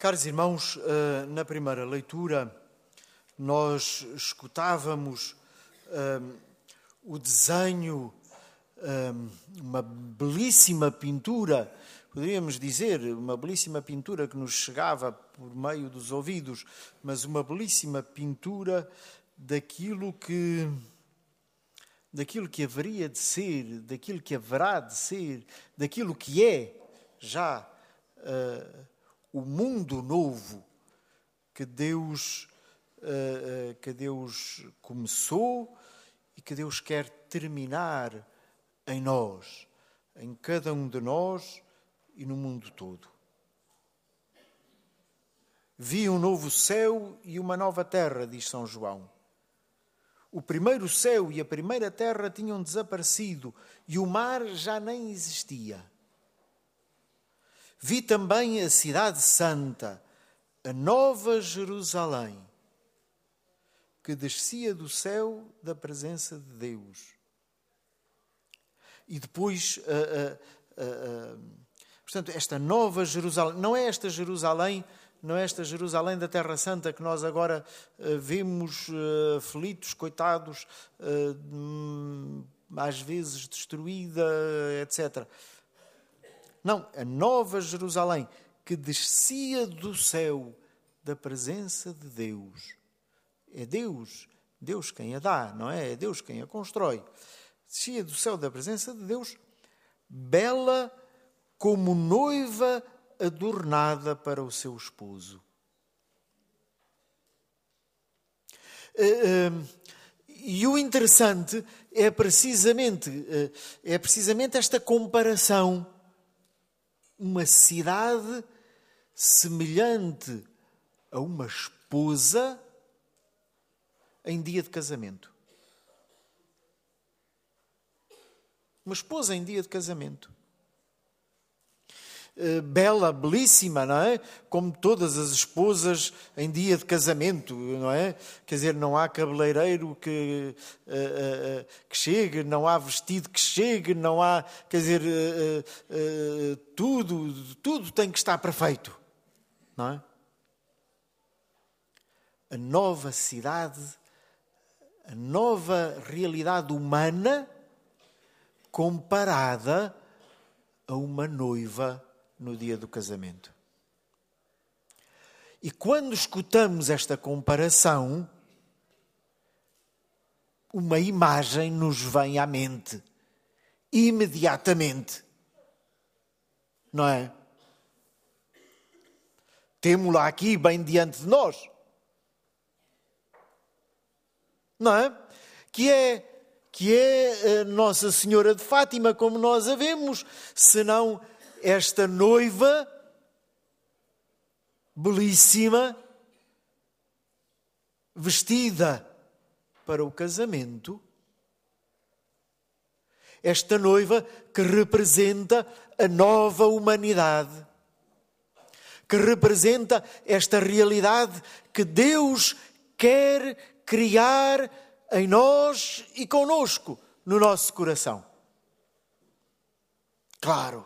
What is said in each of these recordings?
Caros irmãos, na primeira leitura nós escutávamos o desenho, uma belíssima pintura, poderíamos dizer, uma belíssima pintura que nos chegava por meio dos ouvidos, mas uma belíssima pintura daquilo que haveria de ser, daquilo que haverá de ser, daquilo que é já o mundo novo que Deus começou e que Deus quer terminar em nós, em cada um de nós e no mundo todo. Vi um novo céu e uma nova terra, diz São João. O primeiro céu e a primeira terra tinham desaparecido e o mar já nem existia. Vi também a cidade santa, a nova Jerusalém, que descia do céu da presença de Deus. E depois, portanto, esta nova Jerusalém, não é esta Jerusalém da Terra Santa que nós agora vemos aflitos, coitados, às vezes destruída, etc. Não, a nova Jerusalém que descia do céu da presença de Deus. É Deus quem a dá, não é? É Deus quem a constrói. Descia do céu da presença de Deus, bela como noiva adornada para o seu esposo. E o interessante é precisamente esta comparação. Uma cidade semelhante a uma esposa em dia de casamento. Uma esposa em dia de casamento. Bela, belíssima, não é? Como todas as esposas em dia de casamento, não é? Quer dizer, não há cabeleireiro que chegue, não há vestido que chegue, não há, quer dizer, tudo tem que estar perfeito, não é? A nova cidade, a nova realidade humana comparada a uma noiva no dia do casamento. E quando escutamos esta comparação, uma imagem nos vem à mente, imediatamente. Não é? Temo-la aqui bem diante de nós. Não é? Que é Nossa Senhora de Fátima, como nós a vemos, senão esta noiva belíssima, vestida para o casamento, esta noiva que representa a nova humanidade, que representa esta realidade que Deus quer criar em nós e conosco, no nosso coração. Claro.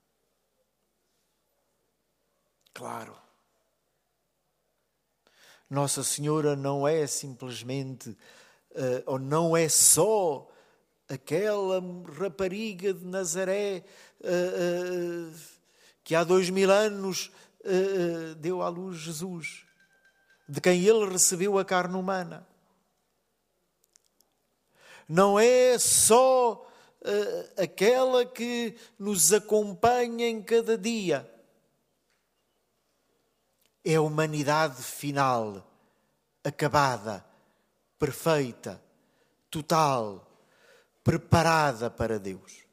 Nossa Senhora não é simplesmente, ou não é só aquela rapariga de Nazaré que há 2000 anos deu à luz Jesus, de quem ele recebeu a carne humana. Não é só aquela que nos acompanha em cada dia. É a humanidade final, acabada, perfeita, total, preparada para Deus.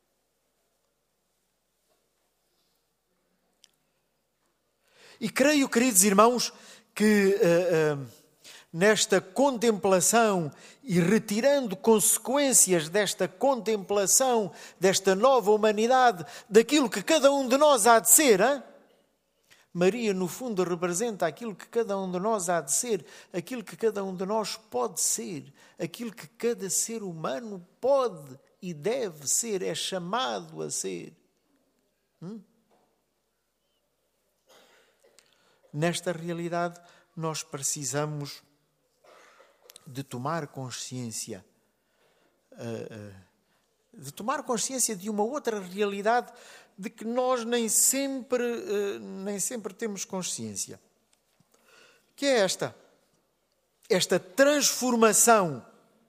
E creio, queridos irmãos, que nesta contemplação e retirando consequências desta contemplação, desta nova humanidade, daquilo que cada um de nós há de ser, Maria, no fundo, representa aquilo que cada um de nós há de ser, aquilo que cada um de nós pode ser, aquilo que cada ser humano pode e deve ser, é chamado a ser. nesta realidade nós precisamos de tomar consciência de uma outra realidade de que nós nem sempre temos consciência. Que é esta transformação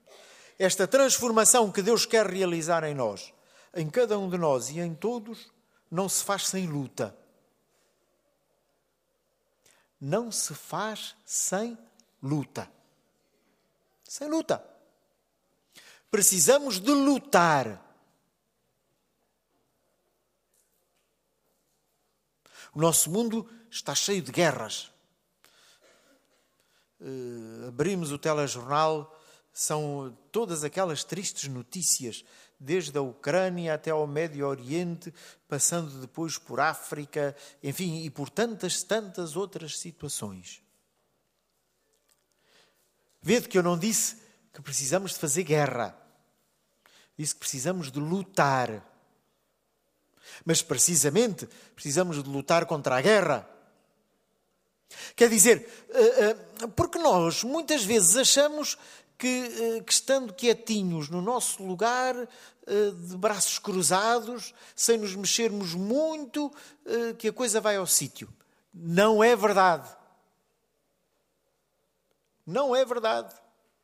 que Deus quer realizar em nós, em cada um de nós e em todos, não se faz sem luta. Não se faz sem luta. Sem luta. Precisamos de lutar. O nosso mundo está cheio de guerras. Abrimos o telejornal, são todas aquelas tristes notícias, desde a Ucrânia até ao Médio Oriente, passando depois por África, enfim, e por tantas outras situações. Vede que eu não disse que precisamos de fazer guerra. Disse que precisamos de lutar. Mas precisamente precisamos de lutar contra a guerra. Quer dizer, porque nós muitas vezes achamos que estando quietinhos no nosso lugar, de braços cruzados, sem nos mexermos muito, que a coisa vai ao sítio. Não é verdade. Não é verdade.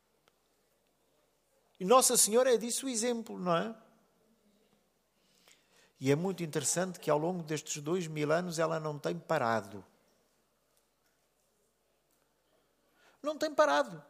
E Nossa Senhora é disso o exemplo, não é? E é muito interessante que ao longo destes 2000 anos ela não tem parado. Não tem parado.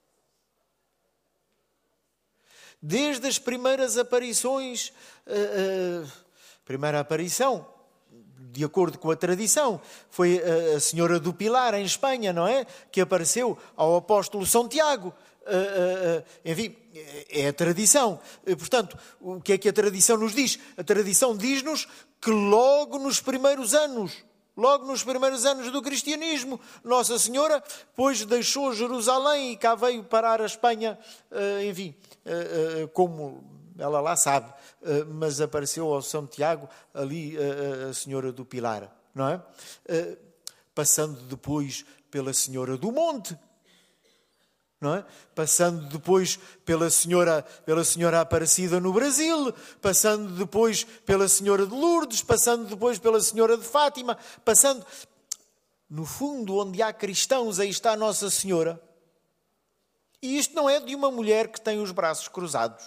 Desde as primeiras aparições, primeira aparição, de acordo com a tradição, foi a Senhora do Pilar, em Espanha, não é? Que apareceu ao apóstolo São Tiago. Enfim, é a tradição. Portanto, o que é que a tradição nos diz? A tradição diz-nos que logo nos primeiros anos do cristianismo, Nossa Senhora, pois deixou Jerusalém e cá veio parar a Espanha, enfim, como ela lá sabe, mas apareceu ao São Tiago ali a Senhora do Pilar, não é? Passando depois pela Senhora do Monte, não é? Passando depois pela Senhora Aparecida no Brasil, passando depois pela Senhora de Lourdes, passando depois pela Senhora de Fátima, passando... No fundo, onde há cristãos, aí está Nossa Senhora. E isto não é de uma mulher que tem os braços cruzados.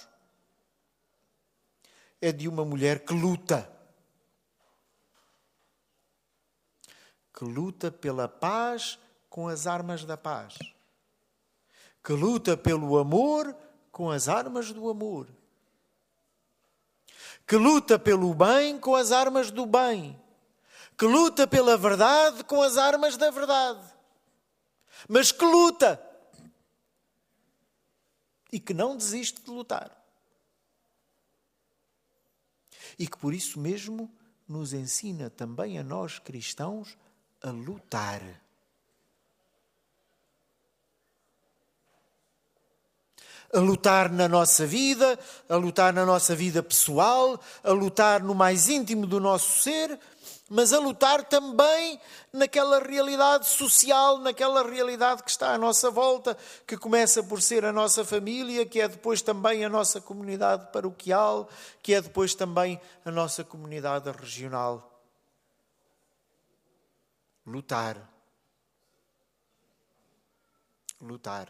É de uma mulher que luta. Que luta pela paz com as armas da paz. Que luta pelo amor com as armas do amor. Que luta pelo bem com as armas do bem. Que luta pela verdade com as armas da verdade. Mas que luta. E que não desiste de lutar. E que por isso mesmo nos ensina também a nós cristãos a lutar. A lutar na nossa vida pessoal, a lutar no mais íntimo do nosso ser, mas a lutar também naquela realidade social, naquela realidade que está à nossa volta, que começa por ser a nossa família, que é depois também a nossa comunidade paroquial, que é depois também a nossa comunidade regional. Lutar. Lutar.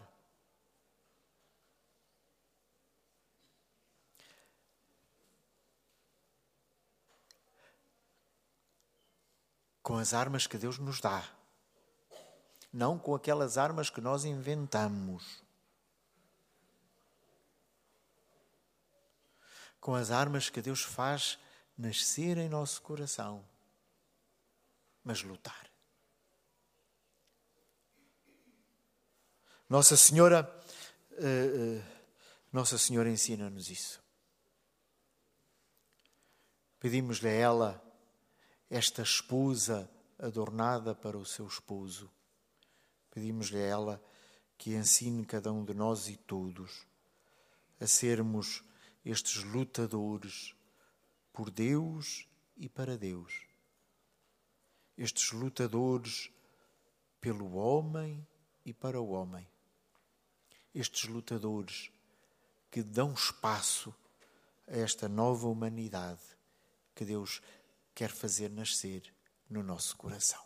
Com as armas que Deus nos dá. Não com aquelas armas que nós inventamos. Com as armas que Deus faz nascer em nosso coração. Mas lutar. Nossa Senhora ensina-nos isso. Pedimos-lhe a ela esta esposa adornada para o seu esposo. Pedimos-lhe a ela que ensine cada um de nós e todos a sermos estes lutadores por Deus e para Deus. Estes lutadores pelo homem e para o homem. Estes lutadores que dão espaço a esta nova humanidade que Deus quer fazer nascer no nosso coração.